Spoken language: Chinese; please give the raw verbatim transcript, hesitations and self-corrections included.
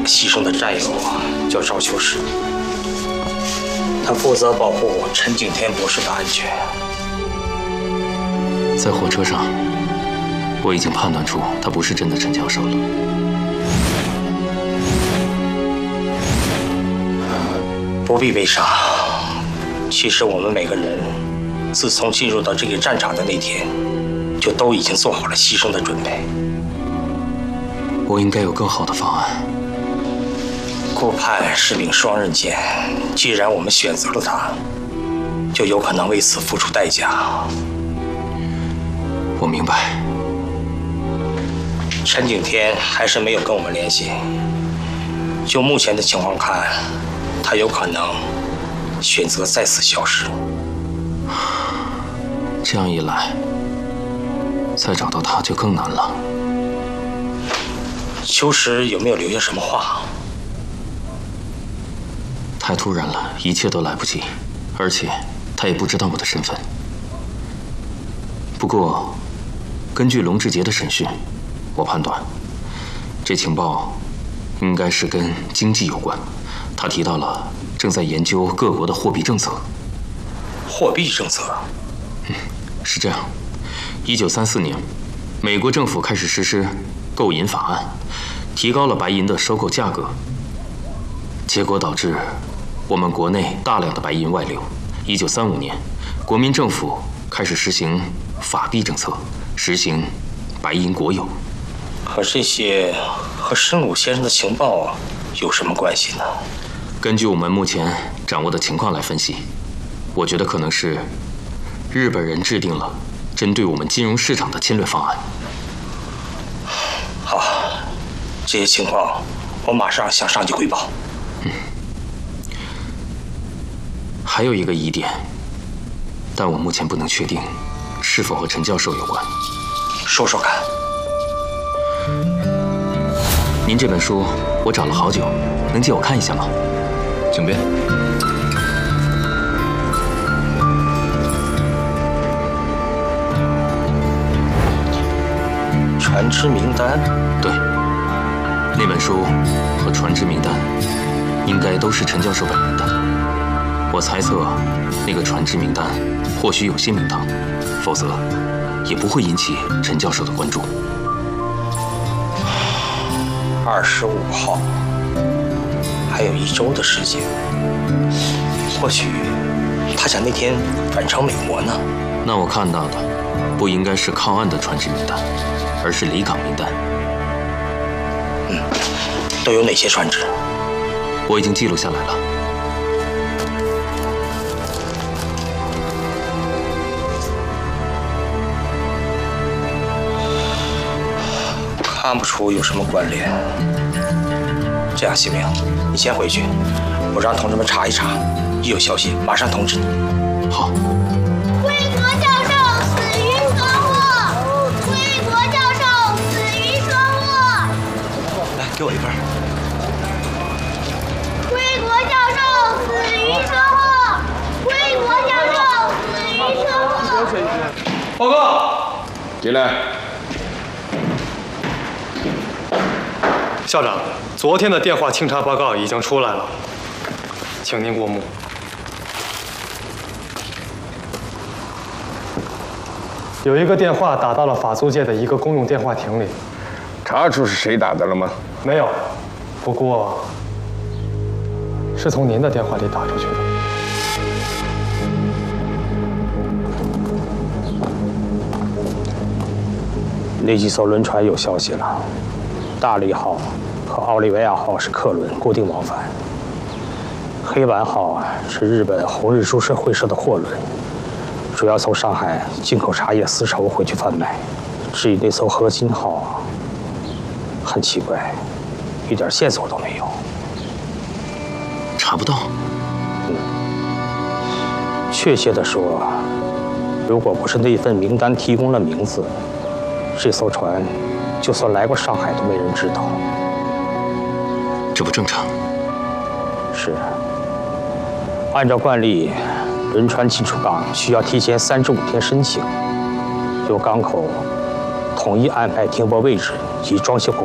牺牲的战友叫赵秋实，他负责保护陈景天博士的安全。 在火车上，我已经判断出他不是真的陈教授了。 不必悲伤，其实我们每个人，自从进入到这个战场的那天，就都已经做好了牺牲的准备。 我应该有更好的方案。 顾盼是柄双刃剑，既然我们选择了他，就有可能为此付出代价。 我明白。 陈景天还是没有跟我们联系，就目前的情况看，他有可能选择再次消失。 这样一来，再找到他就更难了。 秋实有没有留下什么话？ 太突然了，一切都来不及，而且他也不知道我的身份。不过，根据龙志杰的审讯，我判断这情报应该是跟经济有关。他提到了正在研究各国的货币政策。 货币政策？ 嗯，是这样。一九三四年，美国政府开始实施购银法案，提高了白银的收购价格，结果导致我们国内大量的白银外流。一九三五年，国民政府开始实行法币政策，实行白银国有。 可这些和申鲁先生的情报有什么关系呢？ 根据我们目前掌握的情况来分析，我觉得可能是日本人制定了针对我们金融市场的侵略方案。 好，这些情况我马上向上级汇报。 嗯。还有一个疑点，但我目前不能确定是否和陈教授有关。 说说看。 您这本书我找了好久，能借我看一下吗？ 请便。 船只名单？ 对，那本书和船只名单应该都是陈教授本人的。我猜测，那个船只名单或许有些名堂，否则也不会引起陈教授的关注。 二十五号，还有一周的时间，或许他想那天返程美国呢。 那我看到的不应该是靠岸的船只名单，而是离港名单。 嗯，都有哪些船只？ 我已经记录下来了。 看不出有什么关联。这样，西明，你先回去，我让同志们查一查，一有消息马上通知你。 好。 贵国教授死于车祸！贵国教授死于车祸！ 来，给我一份。 贵国教授死于车祸！贵国教授死于车祸！ 报告，进来。 校长，昨天的电话清查报告已经出来了，请您过目。有一个电话打到了法租界的一个公用电话亭里， 查出是谁打的了吗？ 没有，不过是从您的电话里打出去的。 那几艘轮船有消息了。大利号和奥利维亚号是客轮，固定往返。黑丸号是日本红日株式会社的货轮，主要从上海进口茶叶丝绸回去贩卖。至于那艘合金号，很奇怪，一点线索都没有。 查不到。 嗯，确切的说，如果不是那份名单提供了名字，这艘船就算来过上海都没人知道。 这不正常。 是。按照惯例，轮船进出港需要提前三至五天申请，由港口统一安排停泊位置及装卸货